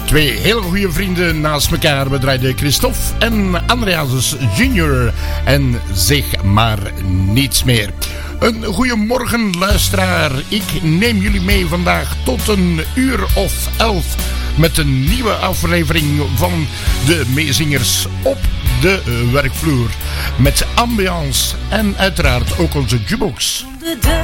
Twee hele goede vrienden naast elkaar. We draaiden Christophe en Andreas Junior. En zeg maar niets meer. Een goeiemorgen luisteraar. Ik neem jullie mee vandaag tot 11:00 met een nieuwe aflevering van de Meezingers op de werkvloer. Met ambiance en uiteraard ook onze jukebox. De deur